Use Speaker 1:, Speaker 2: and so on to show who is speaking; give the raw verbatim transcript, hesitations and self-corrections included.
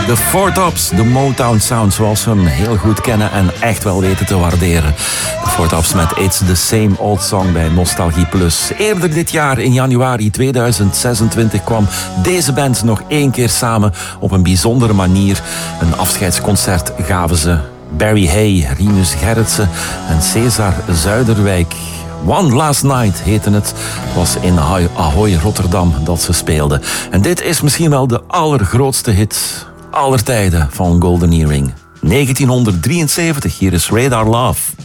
Speaker 1: De Four Tops, de Motown Sound zoals we hem heel goed kennen en echt wel weten te waarderen. De Four Tops met It's the Same Old Song bij Nostalgie Plus. Eerder dit jaar, in januari tweeduizend zesentwintig, kwam deze band nog één keer samen op een bijzondere manier. Een afscheidsconcert gaven ze. Barry Hay, Rinus Gerritsen en Cesar Zuiderwijk. One Last Night heette het. Het was in Ahoy, Rotterdam dat ze speelden. En dit is misschien wel de allergrootste hit aller tijden van Golden Earring. negentienhonderddrieënzeventig, hier is Radar Love.